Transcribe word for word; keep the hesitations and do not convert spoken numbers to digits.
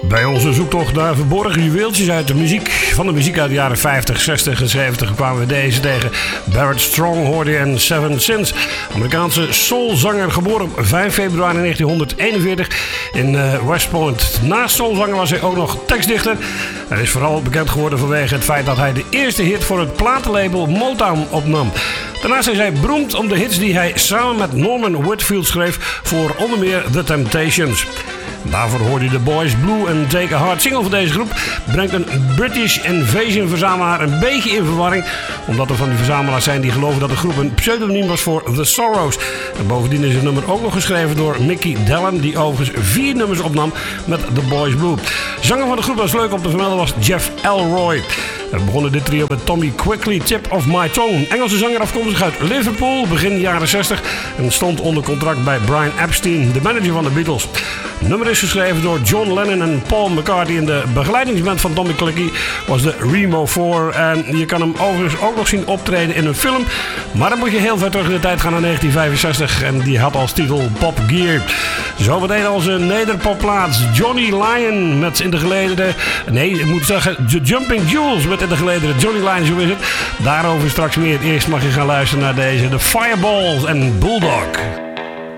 Bij onze zoektocht naar verborgen juweeltjes uit de muziek, van de muziek uit de jaren vijftig, zestig en zeventig, kwamen we deze tegen. Barrett Strong hoorde je en Seven Sins. Amerikaanse soulzanger, geboren op vijf februari negentienhonderdeenenveertig in uh, West Point. Naast soulzanger was hij ook nog tekstdichter. Hij is vooral bekend geworden vanwege het feit dat hij de eerste hit voor het platenlabel Motown opnam. Daarnaast is hij beroemd om de hits die hij samen met Norman Whitfield schreef voor onder meer The Temptations. Daarvoor hoorde je The Boys Blue en Take a Heart. Single van deze groep brengt een British Invasion verzamelaar een beetje in verwarring, omdat er van die verzamelaars zijn die geloven dat de groep een pseudoniem was voor The Sorrows. En bovendien is het nummer ook nog geschreven door Mickey Dallin, die overigens vier nummers opnam met The Boys Blue. Zanger van de groep, was leuk om te vermelden, was Jeff Elroy. We begonnen dit trio met Tommy Quickly, Tip of My Tongue. Engelse zanger afkomstig uit Liverpool, begin jaren zestig. En stond onder contract bij Brian Epstein, de manager van de Beatles. Het nummer is geschreven door John Lennon en Paul McCartney. En de begeleidingsband van Tommy Quickly was de Remo vier. En je kan hem overigens ook nog zien optreden in een film. Maar dan moet je heel ver terug in de tijd gaan naar negentien vijfenzestig. En die had als titel Pop Gear. Zometeen onze nederpopplaats Johnny Lyon met in de gelederen... Nee, ik moet zeggen The Jumping Jewels met in de gelederen Johnny Lyon, zo is het. Daarover straks meer. Eerst mag je gaan luisteren naar deze The Fireballs en Bulldog.